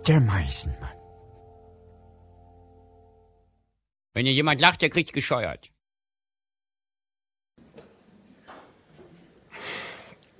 Der Meisenmann. Wenn hier jemand lacht, der kriegt gescheuert.